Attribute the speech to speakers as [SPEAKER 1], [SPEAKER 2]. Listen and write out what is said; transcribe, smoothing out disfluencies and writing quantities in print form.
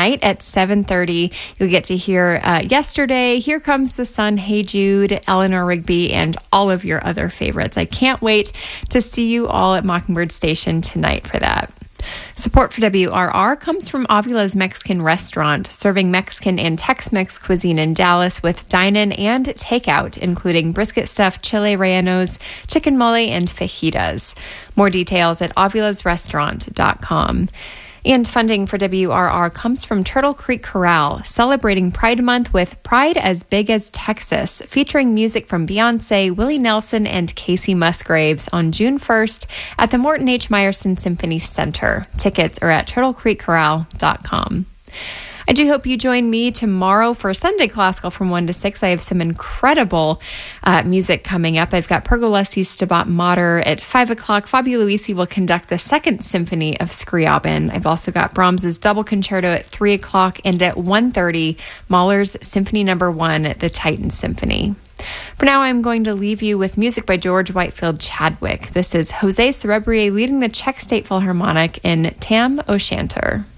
[SPEAKER 1] tonight at 7:30. You'll get to hear Yesterday, Here Comes the Sun, Hey Jude, Eleanor Rigby, and all of your other favorites. I can't wait to see you all at Mockingbird Station tonight for that. Support for WRR comes from Avula's Mexican Restaurant, serving Mexican and Tex-Mex cuisine in Dallas with dine-in and takeout, including brisket stuffed chile rellenos, chicken mole, and fajitas. More details at avulasrestaurant.com. And funding for WRR comes from Turtle Creek Corral, celebrating Pride Month with Pride as Big as Texas, featuring music from Beyonce, Willie Nelson, and Casey Musgraves on June 1st at the Morton H. Meyerson Symphony Center. Tickets are at turtlecreekcorral.com. I do hope you join me tomorrow for Sunday Classical from 1 to 6. I have some incredible music coming up. I've got Pergolesi's Stabat Mater at 5 o'clock. Fabio Luisi will conduct the Second Symphony of Scriabin. I've also got Brahms's Double Concerto at 3 o'clock, and at 1:30, Mahler's Symphony No. 1, the Titan Symphony. For now, I'm going to leave you with music by George Whitefield Chadwick. This is Jose Cerebrier leading the Czech State Philharmonic in Tam O'Shanter.